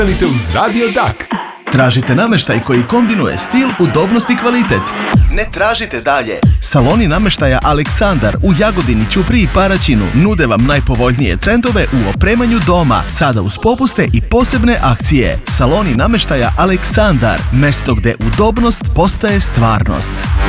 Velite uz Radio Dak. Tražite namještaj koji kombinuje stil, udobnost i kvalitet? Ne tražite dalje. Saloni namještaja Aleksandar u Jagodini, Ćupriji i Paraćinu nude vam najpovoljnije trendove u opremanju doma, sada uz popuste i posebne akcije. Saloni namještaja Aleksandar, mjesto gdje udobnost postaje stvarnost.